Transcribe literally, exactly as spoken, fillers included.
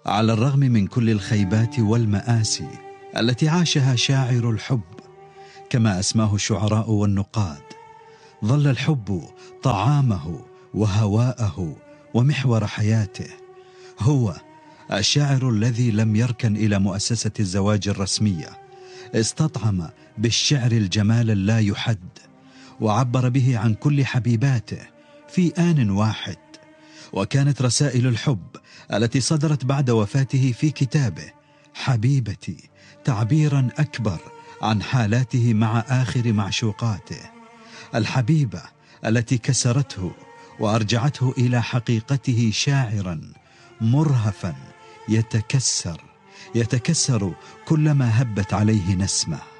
على الرغم من كل الخيبات والمآسي التي عاشها شاعر الحب كما أسماه الشعراء والنقاد، ظل الحب طعامه وهواءه ومحور حياته. هو الشاعر الذي لم يركن إلى مؤسسة الزواج الرسمية، استطعم بالشعر الجمال اللا يحد، وعبر به عن كل حبيباته في آن واحد. وكانت رسائل الحب التي صدرت بعد وفاته في كتابه حبيبتي تعبيرا أكبر عن حالاته مع آخر معشوقاته، الحبيبة التي كسرته وأرجعته إلى حقيقته شاعرا مرهفا يتكسر يتكسر كلما هبت عليه نسمة.